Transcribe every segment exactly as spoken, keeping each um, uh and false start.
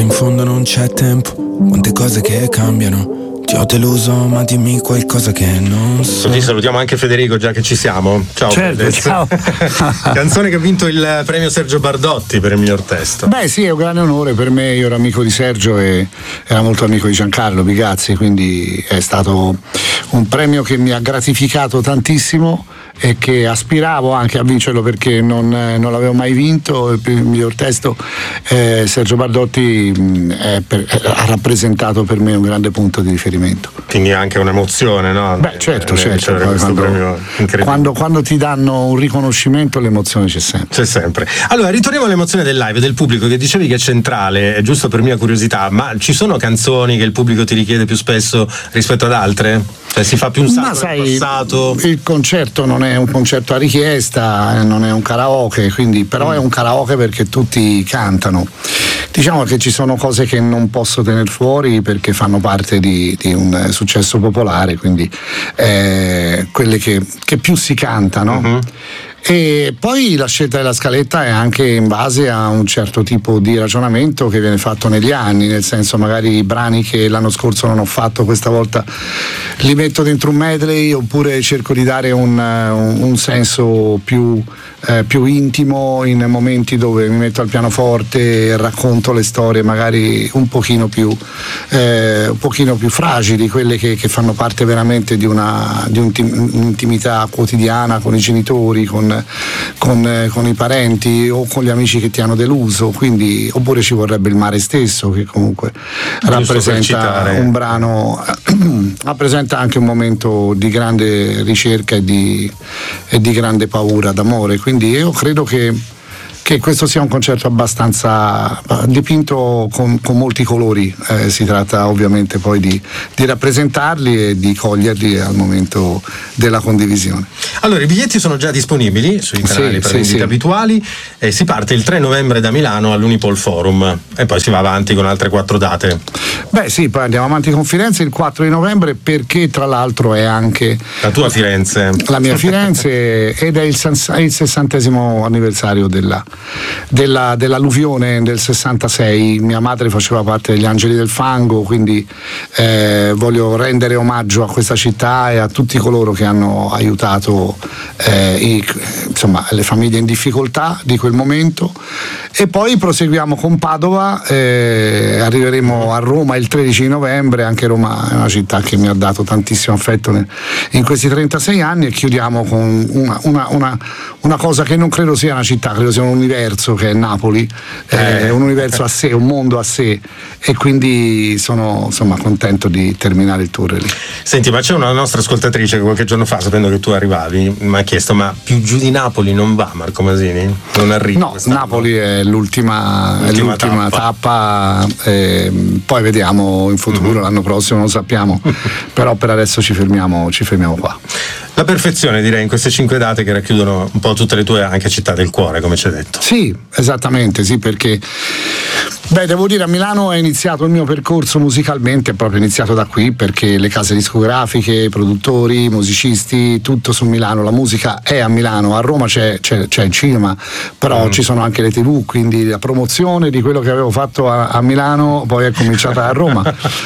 In fondo non c'è tempo, quante cose che cambiano. Ti ho deluso, ma dimmi qualcosa che non so. Così salutiamo anche Federico, già che ci siamo. Ciao. Certo, ciao. Canzone che ha vinto il premio Sergio Bardotti per il miglior testo. Beh sì, è un grande onore per me, io ero amico di Sergio e era molto amico di Giancarlo Bigazzi, quindi è stato un premio che mi ha gratificato tantissimo e che aspiravo anche a vincerlo perché non, non l'avevo mai vinto. Il miglior testo eh, Sergio Bardotti mh, è per, è, ha rappresentato per me un grande punto di riferimento. Quindi anche un'emozione, no? Beh certo, eh, certo, questo quando, premio incredibile. Quando, quando ti danno un riconoscimento l'emozione c'è sempre. C'è sempre. Allora ritorniamo all'emozione del live, del pubblico, che dicevi che è centrale, è giusto per mia curiosità, ma ci sono canzoni che il pubblico ti richiede più spesso rispetto ad altre? Cioè si fa più un salto ma sai, nel passato? Il concerto non è un concerto a richiesta, non è un karaoke, quindi però mm. è un karaoke perché tutti cantano. Diciamo che ci sono cose che non posso tenere fuori perché fanno parte di, di un successo popolare, quindi eh, quelle che, che più si cantano. Mm-hmm. E poi la scelta della scaletta è anche in base a un certo tipo di ragionamento che viene fatto negli anni, nel senso magari i brani che l'anno scorso non ho fatto questa volta li metto dentro un medley, oppure cerco di dare un, un, un senso più, eh, più intimo in momenti dove mi metto al pianoforte e racconto le storie magari un pochino più eh, un pochino più fragili, quelle che, che fanno parte veramente di una di un'intimità quotidiana con i genitori, con Con, con i parenti o con gli amici che ti hanno deluso, quindi oppure ci vorrebbe il mare stesso, che comunque giusto rappresenta un brano rappresenta anche un momento di grande ricerca e di, e di grande paura d'amore, quindi io credo che che questo sia un concerto abbastanza dipinto con, con molti colori, eh, si tratta ovviamente poi di, di rappresentarli e di coglierli al momento della condivisione. Allora i biglietti sono già disponibili sui canali sì, per sì, vendite sì. abituali e si parte il tre novembre da Milano all'Unipol Forum e poi si va avanti con altre quattro date. Beh sì, poi andiamo avanti con Firenze il quattro di novembre, perché tra l'altro è anche la tua Firenze, la mia Firenze ed è il, il sessantesimo anniversario della Della, dell'alluvione del sessantasei. Mia madre faceva parte degli Angeli del Fango, quindi eh, voglio rendere omaggio a questa città e a tutti coloro che hanno aiutato eh, i, insomma, le famiglie in difficoltà di quel momento. E poi proseguiamo con Padova, eh, arriveremo a Roma il tredici novembre. Anche Roma è una città che mi ha dato tantissimo affetto nel, in questi trentasei anni, e chiudiamo con una, una, una, una cosa che non credo sia una città, credo sia un universo, che è Napoli, eh, un universo a sé, un mondo a sé, e quindi sono insomma contento di terminare il tour lì. Senti, ma c'è una nostra ascoltatrice che qualche giorno fa, sapendo che tu arrivavi, mi ha chiesto: ma più giù di Napoli non va Marco Masini? Non arriva? No, quest'anno? Napoli è l'ultima, l'ultima, è l'ultima tappa, tappa eh, poi vediamo in futuro, mm-hmm. l'anno prossimo non sappiamo, però per adesso ci fermiamo, ci fermiamo qua. La perfezione, direi, in queste cinque date che racchiudono un po' tutte le tue anche città del cuore, come ci hai detto. Sì, esattamente, sì, perché beh, devo dire, a Milano è iniziato il mio percorso musicalmente, è proprio iniziato da qui, perché le case discografiche, i produttori, i musicisti, tutto su Milano, la musica è a Milano. A Roma c'è, c'è, c'è il cinema, però mm. ci sono anche le tivù, quindi la promozione di quello che avevo fatto a, a Milano poi è cominciata a Roma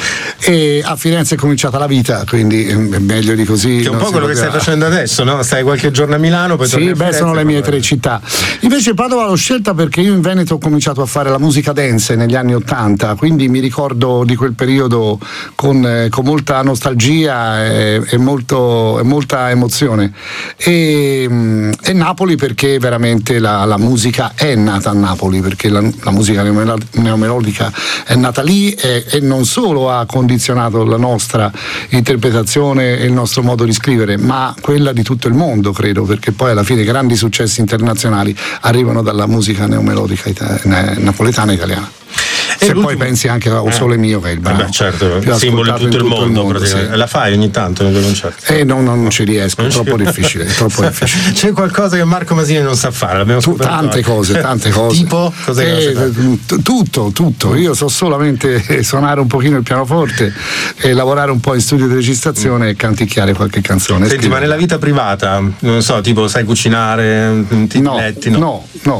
e a Firenze è cominciata la vita, quindi è meglio di così. Che è un po' quello che stai facendo adesso, no? Stai qualche giorno a Milano, poi torni sì, a Firenze. Sì, beh, sono le mie tre città. Invece Padova l'ho scelta perché io in Veneto ho cominciato a fare la musica dance negli anni ottanta, quindi mi ricordo di quel periodo con, eh, con molta nostalgia e, e, molto, e molta emozione. E, mh, e Napoli perché veramente la, la musica è nata a Napoli, perché la, la musica neomelodica è nata lì e, e non solo ha condizionato la nostra interpretazione e il nostro modo di scrivere, ma quella di tutto il mondo, credo, perché poi alla fine grandi successi internazionali arrivano dalla musica neomelodica ita- napoletana e italiana. Se poi pensi anche a O Sole Mio, che è il brano, eh beh, certo, simbolo in tutto, in tutto il mondo, il mondo sì. La fai ogni tanto nei tuoi concerti? Eh, no, no, non ci riesco, è troppo difficile, è troppo difficile. C'è qualcosa che Marco Masini non sa fare? L'abbiamo tu, tante cose, tante cose. Tipo? Cos'è eh, t- tutto, tutto. Io so solamente suonare un pochino il pianoforte e lavorare un po' in studio di registrazione mm. e canticchiare qualche canzone. Senti, ma nella vita privata, non so, tipo sai cucinare, ti no, diletti? No, no, no, no.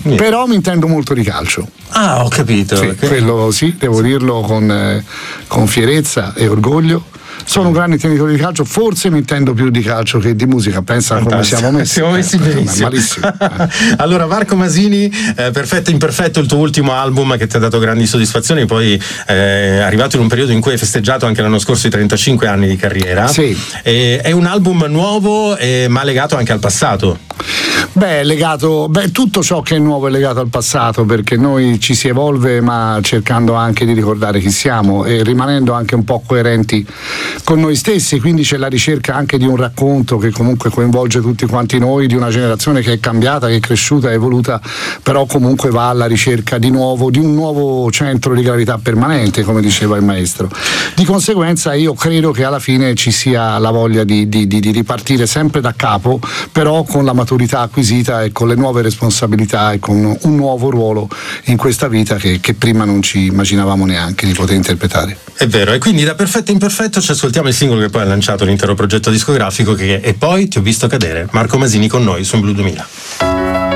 Però mi intendo molto di calcio. Ah, ho capito. Sì, okay. Quello sì, devo dirlo con, eh, con fierezza e orgoglio. Sono un grande intenditore di calcio, forse mi intendo più di calcio che di musica, pensa Fantastico. Come siamo messi. Siamo messi eh, benissimo. Malissimo. Allora, Marco Masini, eh, Perfetto Imperfetto, il tuo ultimo album che ti ha dato grandi soddisfazioni, poi eh, è arrivato in un periodo in cui hai festeggiato anche l'anno scorso i trentacinque anni di carriera. Sì. E, è un album nuovo, eh, ma legato anche al passato. Beh, legato, beh, tutto ciò che è nuovo è legato al passato, perché noi ci si evolve ma cercando anche di ricordare chi siamo e rimanendo anche un po' coerenti con noi stessi, quindi c'è la ricerca anche di un racconto che comunque coinvolge tutti quanti noi, di una generazione che è cambiata, che è cresciuta, è evoluta, però comunque va alla ricerca di nuovo, di un nuovo centro di gravità permanente, come diceva il maestro. Di conseguenza io credo che alla fine ci sia la voglia di, di, di, di ripartire sempre da capo, però con la maturità acquisita e con le nuove responsabilità e con un nuovo ruolo in questa vita che, che prima non ci immaginavamo neanche di poter interpretare. È vero, e quindi da Perfetto Imperfetto ci ascoltiamo il singolo che poi ha lanciato l'intero progetto discografico, che è E poi ti ho visto cadere. Marco Masini con noi su Blu duemila.